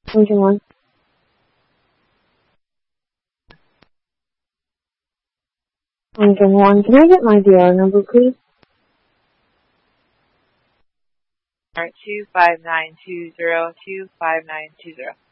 Engine 1. Engine 1, can I get my DR number, please? 25920, 25920.